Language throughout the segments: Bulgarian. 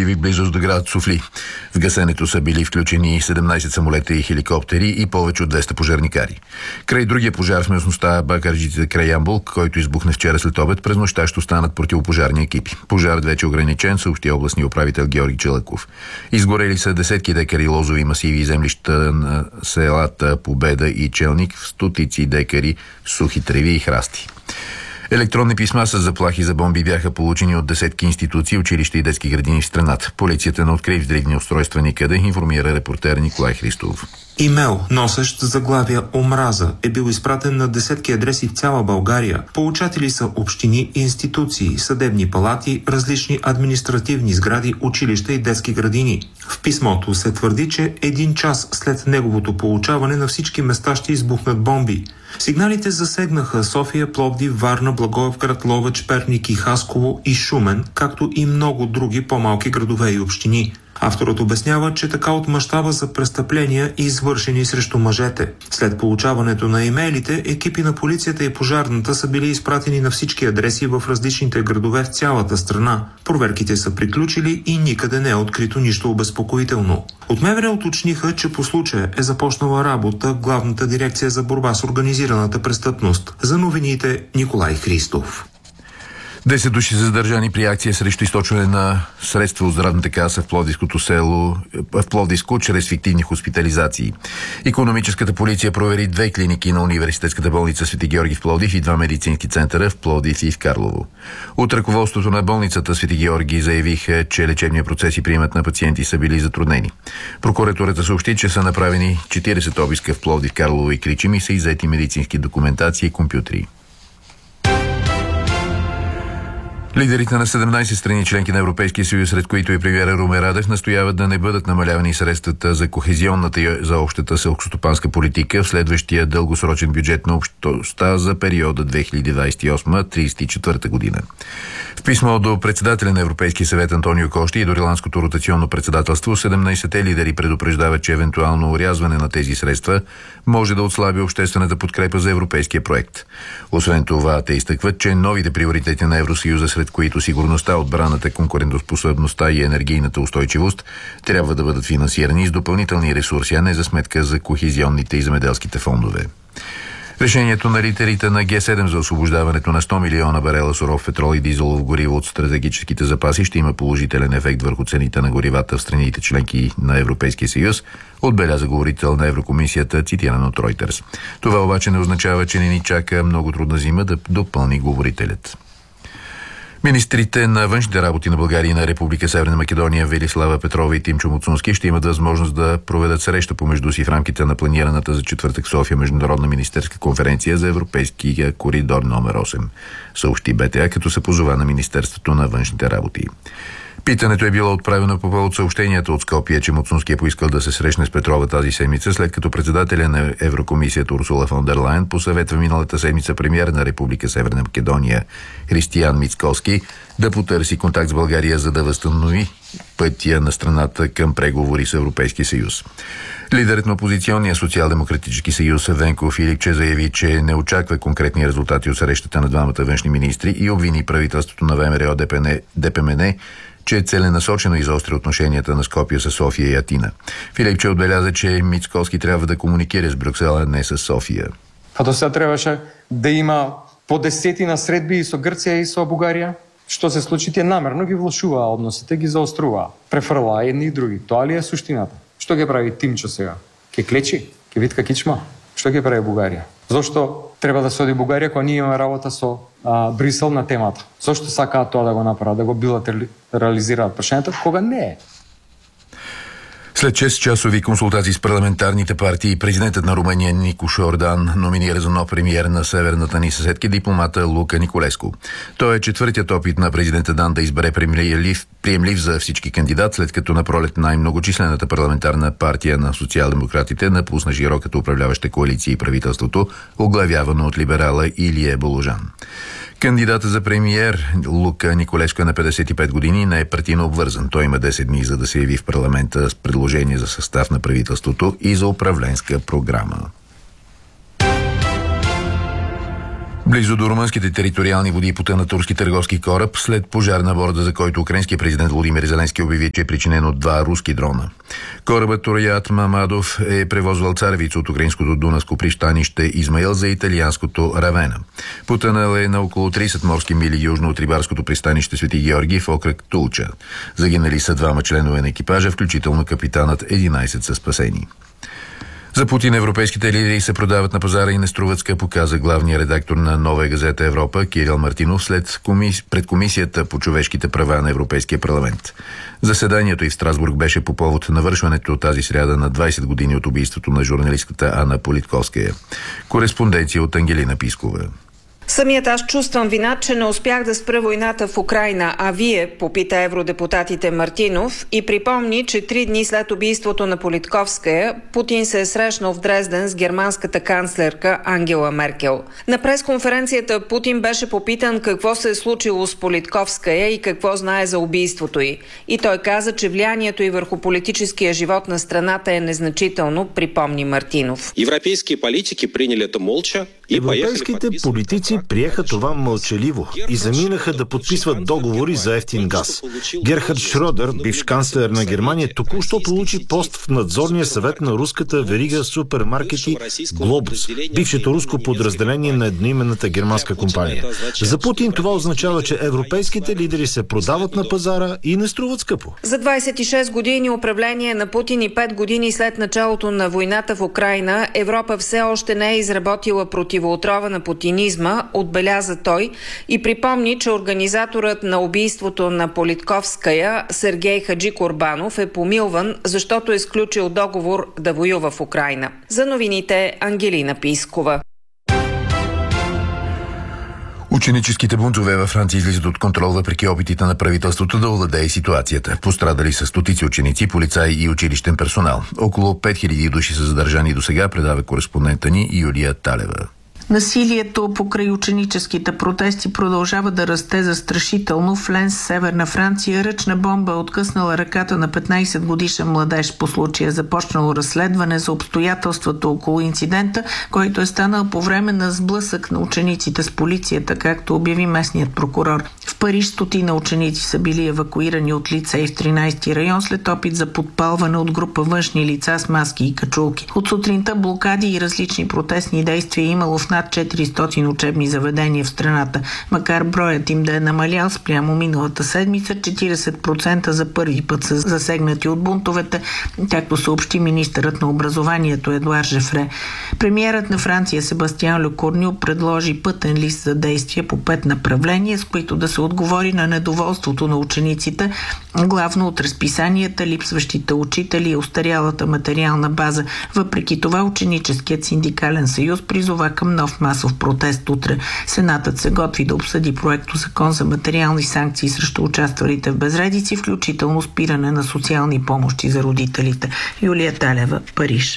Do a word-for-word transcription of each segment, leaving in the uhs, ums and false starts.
мотиви в близост до град Софли. В гасенето са били включени седемнайсет самолета и хеликоптери и повече от двеста пожарникари. Край другия пожар в местността Бакарджица край Ямбол, който избухна вчера след обед, през нощта ще останат противопожарни екипи. Пожарът вече е ограничен, съобщи областния управител Георги Челаков. Изгорели са десетки декари лозови масиви и землища на селата Победа и Челник, в стотици декари сухи треви и храсти. Електронни писма с заплахи за бомби бяха получени от десетки институции, училища и детски градини в страната. Полицията не откри взривни устройства никъде, информира репортер Николай Христов. Имейл, носещ заглавия «Омраза», е бил изпратен на десетки адреси в цяла България. Получатели са общини, институции, съдебни палати, различни административни сгради, училища и детски градини. В писмото се твърди, че един час след неговото получаване на всички места ще избухнат бомби. Сигналите засегнаха София, Пловдив, Варна, Благоевград, Ловеч, Перник и Хасково и Шумен, както и много други по-малки градове и общини. Авторът обяснява, че така от мащаба за престъпления, извършени срещу мъжете. След получаването на имейлите, екипи на полицията и пожарната са били изпратени на всички адреси в различните градове в цялата страна. Проверките са приключили и никъде не е открито нищо обезпокоително. От МВР уточниха, че по случая е започнала работа Главната дирекция за борба с организираната престъпност. За новините Николай Христов. Десет души са задържани при акция срещу източване на средства от здравната каса в Пловдивското село, в Пловдивско, чрез фиктивни хоспитализации. Икономическата полиция провери две клиники на университетската болница Свети Георги в Пловдив и два медицински центъра в Пловдив и в Карлово. От ръководството на болницата Свети Георги заявиха, че лечебният процес и приемът на пациенти са били затруднени. Прокуратурата съобщи, че са направени четирийсет обиска в Пловдив, Карлово и Кричим и са иззети медицински документации и компютри. Лидерите на седемнайсет страни членки на Европейския съюз, сред които и премиера Румен Радев, настояват да не бъдат намалявани средствата за кохезионната и за общата селскостопанска политика в следващия дългосрочен бюджет на общността за периода две хиляди двадесет и осма до тридесет и четвърта година. В писмо до председателя на Европейския съвет Антонио Кошти и до ирландското ротационно председателство, седемнайсетте лидери предупреждават, че евентуално орязване на тези средства може да отслаби обществената подкрепа за европейския проект. Освен това, те изтъкват, че новите приоритети на Евросъюза, сред които сигурността, отбраната, конкурентоспособността и енергийната устойчивост, трябва да бъдат финансирани с допълнителни ресурси, а не за сметка за кохезионните и земеделските фондове. Решението на лидерите на Ге седем за освобождаването на сто милиона барела суров петрол и дизелово гориво от стратегическите запаси ще има положителен ефект върху цените на горивата в страните членки на Европейския съюз, отбеляза говорител на Еврокомисията, цитиран от Reuters. Това обаче не означава, че не ни чака много трудна зима, да допълни говорителят. Министрите на външните работи на България и на Република Северна Македония Велислава Петрова и Тимчо Муцунски ще имат възможност да проведат среща помежду си в рамките на планираната за четвъртък в София международна министерска конференция за Европейския коридор номер осем, съобщи Б Т А, като се позова на Министерството на външните работи. Питането е било отправено по повод съобщенията от Скопие, че Муцунски е поискал да се срещне с Петрова тази седмица, след като председателя на Еврокомисията Урсула фон дер Лайен посъветва миналата седмица премиер на Република Северна Македония Християн Мицкоски да потърси контакт с България, за да възстанови пътя на страната към преговори с Европейския съюз. Лидерът на опозиционния социал-демократически съюз Венко Филипче заяви, че не очаква конкретни резултати от срещата на двамата външни министри и обвини правителството на ВМРО Д П М Н, че е целенасочено изостря отношенията на Скопие с София и Атина. Филипче отбеляза, че Мицкоски трябва да комуникира с Брюксел, а не с София. А до сега трябваше да има по десетина средби и со Гърция и со Бугария. Що се случи, те намерно ги влошува односите, ги заострува. Префрла едни и други. Това ли е суштината? Що ги прави Тимчо сега? Ке клечи? Ке витка кичма? Што ги прави Бугарија? Зошто треба да се оди Бугарија кога ние имаме работа со а, Брисел на темата? Зошто сакаат тоа да го направат, да го билатерализираат прашањето, кога не е? След шестчасови консултации с парламентарните партии, президентът на Румъния Никош Ордан номинира за нов премиер на северната ни съседка дипломата Лука Николеску. Той е четвъртият опит на президента Дан да избере приемлив, приемлив за всички кандидат, след като на пролет най-многочислената парламентарна партия на социал-демократите напусна широката управляваща коалиция и правителството, оглавявано от либерала Илие Боложан. Кандидата за премиер Лука Николеско е на петдесет и пет години и не е партийно обвързан. Той има десет дни, за да се яви в парламента с предложение за състав на правителството и за управленска програма. Близо до румънските териториални води потъна турски търговски кораб след пожар на борда, за който украинският президент Володимир Зеленски обяви, че е причинен от два руски дрона. Корабът Тороят Мамадов е превозвал царевица от украинското дунавско пристанище Измаил за италианското Равена. Потънал е на около трийсет морски мили южно от рибарското пристанище Свети Георги в окръг Тулча. Загинали са двама членове на екипажа, включително капитанът, единайсет са спасени. За Путин европейските лидери се продават на пазара и не струват скъпо, каза главният редактор на Нова газета Европа Кирил Мартинов след комис... пред Комисията по човешките права на Европейския парламент. Заседанието и в Страсбург беше по повод навършването тази сряда на двайсет години от убийството на журналистката Анна Политковская. Кореспонденция от Ангелина Пискова. Самият аз чувствам вина, че не успях да спра войната в Украйна, а вие, попита евродепутатите Мартинов и припомни, че три дни след убийството на Политковская, Путин се е срещнал в Дрезден с германската канцлерка Ангела Меркел. На пресконференцията Путин беше попитан какво се е случило с Политковская и какво знае за убийството й. И той каза, че влиянието й върху политическия живот на страната е незначително, припомни Мартинов. Европейските политики приняли это молча и Европейските политици приеха това мълчаливо и заминаха да подписват договори за ефтин газ. Герхард Шродер, бивш канцлер на Германия, току-що получи пост в надзорния съвет на руската верига супермаркети Глобус, бившето руско подразделение на едноименната германска компания. За Путин това означава, че европейските лидери се продават на пазара и не струват скъпо. За двайсет и шест години управление на Путин и пет години след началото на войната в Украйна, Европа все още не е изработила противоотрова на путинизма, отбеляза той и припомни, че организаторът на убийството на Политковская, Сергей Хаджикорбанов, е помилван, защото е сключил договор да воюва в Украйна. За новините Ангелина Пискова. Ученическите бунтове във Франция излизат от контрол въпреки опитите на правителството да овладее ситуацията. Пострадали са стотици ученици, полицаи и училищен персонал. Около пет хиляди души са задържани досега, предава кореспондента ни Юлия Талева. Насилието покрай ученическите протести продължава да расте застрашително. В Ленс, северна Франция, ръчна бомба е откъснала ръката на петнайсет годишен младеж. По случая започнало разследване за обстоятелствата около инцидента, който е станал по време на сблъсък на учениците с полицията, както обяви местният прокурор. В Париж стотина ученици са били евакуирани от лицей в тринайсети район след опит за подпалване от група външни лица с маски и качулки. От сутринта блокади и различни протестни действия имало в над четиристотин учебни заведения в страната. Макар броят им да е намалял спрямо миналата седмица, четирийсет процента за първи път са засегнати от бунтовете, както съобщи министърът на образованието Едуар Жефре. Премиерът на Франция Себастиан Лекорню предложи пътен лист за действия по пет направления, с които да се отговори на недоволството на учениците, главно от разписанията, липсващите учители и устарялата материална база. Въпреки това, ученическият синдикален съюз призова към нов масов протест утре. Сенатът се готви да обсъди проекто закон за материални санкции срещу участвалите в безредици, включително спиране на социални помощи за родителите. Юлия Талева, Париж.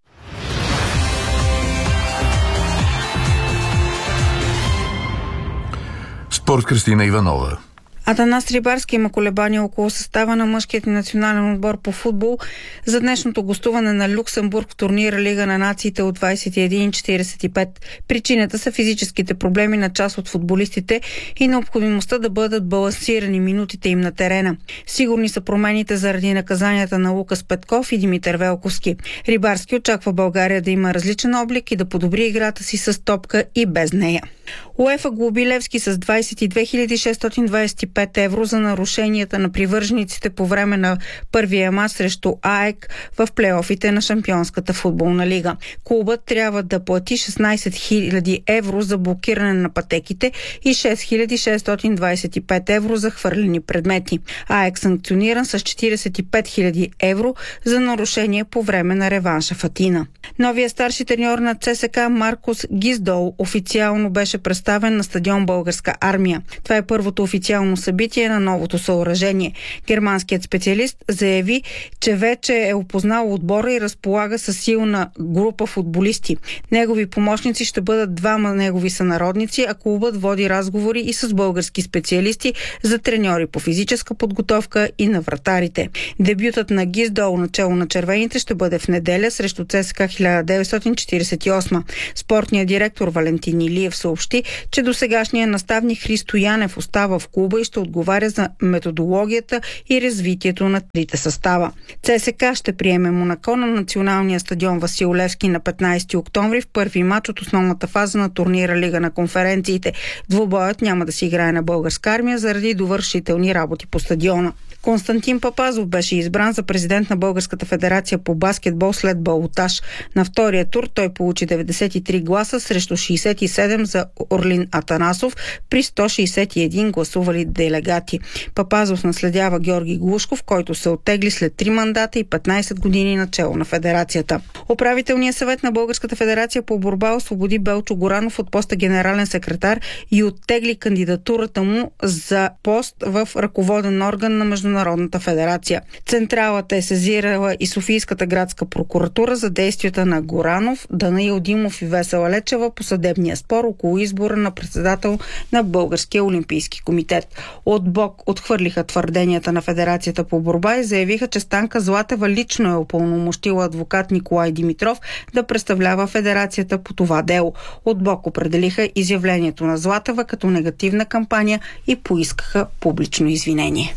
Спорт, Кристина Иванова. Атанас Рибарски има колебания около състава на мъжкият национален отбор по футбол за днешното гостуване на Люксембург в турнира Лига на нациите от двайсет и един четирийсет и пет. Причината са физическите проблеми на част от футболистите и необходимостта да бъдат балансирани минутите им на терена. Сигурни са промените заради наказанията на Лукас Петков и Димитър Велковски. Рибарски очаква България да има различен облик и да подобри играта си с топка и без нея. УЕФА глоби Левски с двайсет и две хиляди шестстотин двайсет и пет евро за нарушенията на привържениците по време на първия мач срещу АЕК в плейофите на Шампионската футболна лига. Клубът трябва да плати шестнайсет хиляди евро за блокиране на пътеките и шест хиляди шестстотин двайсет и пет евро за хвърлени предмети. АЕК санкциониран с четирийсет и пет хиляди евро за нарушение по време на реванша в Атина. Новият старши треньор на ЦСКА Маркос Гиздол официално беше представен на стадион Българска армия. Това е първото официално събитие на новото съоръжение. Германският специалист заяви, че вече е опознал отбора и разполага със силна група футболисти. Негови помощници ще бъдат двама негови сънародници, а клубът води разговори и с български специалисти за треньори по физическа подготовка и на вратарите. Дебютът на Гиздол начало на червените ще бъде в неделя срещу ЦСКА хиляда деветстотин четиридесет и осма. Спортният директор Валентин Илиев съобщи, че досегашният наставник Христо Янев остава в клуба и ще отговаря за методологията и развитието на трите състава. ЦСКА ще приеме Монако на националния стадион Васил Левски на петнайсети октомври в първи мач от основната фаза на турнира Лига на конференциите. Двубоят няма да се играе на Българска армия заради довършителни работи по стадиона. Константин Папазов беше избран за президент на Българската федерация по баскетбол след балотаж. На втория тур той получи деветдесет и три гласа срещу шейсет и седем за Орлин Атанасов при сто шейсет и един гласували делегати. Папазов наследява Георги Глушков, който се оттегли след три мандата и петнайсет години начело на федерацията. Управителният съвет на Българската федерация по борба освободи Белчо Горанов от поста генерален секретар и оттегли кандидатурата му за пост в ръководен орган на Международната федерация. Централата е сезирала и Софийската градска прокуратура за действията на Горанов, Данаил Димов и Весела Лечева по съдебния спор около избора на председател на Българския олимпийски комитет. От бок отхвърлиха твърденията на Федерацията по борба и заявиха, че Станка Златева лично е упълномощила адвокат Николай Димитров да представлява Федерацията по това дело. От бок определиха изявлението на Златева като негативна кампания и поискаха публично извинение.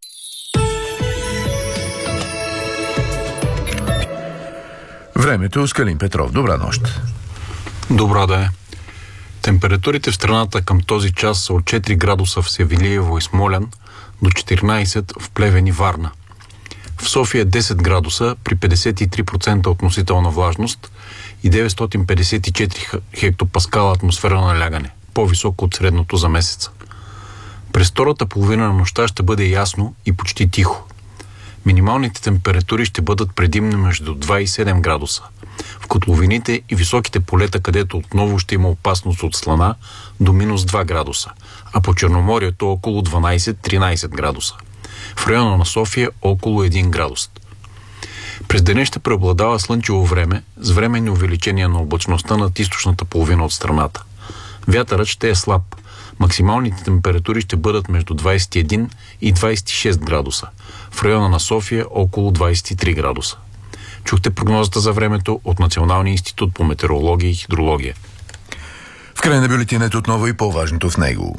Времето с Калин Петров. Добра нощ. Добра да е. Температурите в страната към този час са от четири градуса в Севилиево и Смолян до четиринайсет в Плевен и Варна. В София десет градуса при петдесет и три процента относителна влажност и деветстотин петдесет и четири хектопаскала атмосфера налягане, по-високо от средното за месеца. През втората половина на нощта ще бъде ясно и почти тихо. Минималните температури ще бъдат предимно между два и седем градуса. В котловините и високите полета, където отново ще има опасност от слана, до минус два градуса, а по Черноморието около дванайсет-тринайсет градуса. В района на София около един градус. През деня ще преобладава слънчево време с временни увеличения на облачността над източната половина от страната. Вятърът ще е слаб. Максималните температури ще бъдат между двайсет и един и двайсет и шест градуса. В района на София около двайсет и три градуса. Чухте прогнозата за времето от Националния институт по метеорология и хидрология. В края на бюлетинът отново и по-важното в него.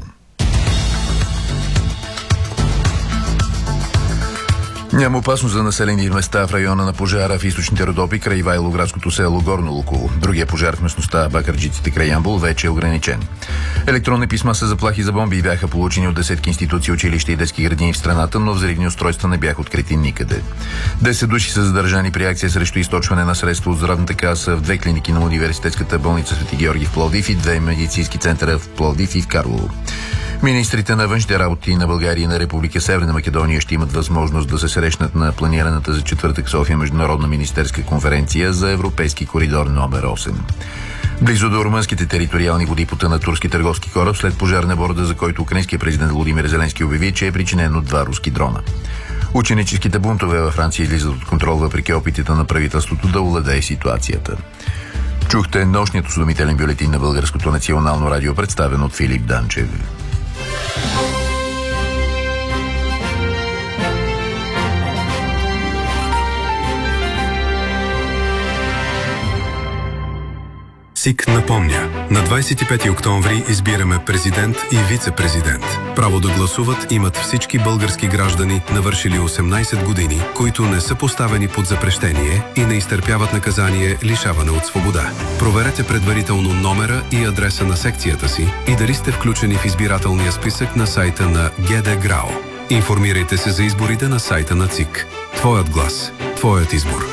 Няма опасност за населени места в района на пожара в източните Родопи край Ивайловградското село Горно Луково. Другия пожар в местността Бакърджиците край Ямбол вече е ограничен. Електронни писма с заплахи за бомби бяха получени от десетки институции, училища и детски градини в страната, но взривни устройства не бяха открити никъде. десет души са задържани при акция срещу източване на средства от здравната каса в две клиники на университетската болница Свети Георги в Пловдив и две медицински центъра в Пловдив и в Карлово. Министрите на външните работи на България и на Република Северна Македония ще имат възможност да се срещнат на планираната за четвъртък София международна министерска конференция за Европейски коридор номер осем. Близо до румънските териториални води потъна турски търговски кораб след пожар на борда, за който украинският президент Володимир Зеленски обяви, че е причинен от два руски дрона. Ученическите бунтове във Франция излизат от контрол въпреки опитите на правителството да овладее ситуацията. Чухте нощният осведомителен бюлетин на Българското национално радио, представен от Филип Данчев. СИК напомня, на двайсет и пети октомври избираме президент и вице-президент. Право да гласуват имат всички български граждани, навършили осемнайсет години, които не са поставени под запрещение и не изтърпяват наказание лишаване от свобода. Проверете предварително номера и адреса на секцията си и дали сте включени в избирателния списък на сайта на ГД ГРАО. Информирайте се за изборите на сайта на ЦИК. Твоят глас, твоят избор.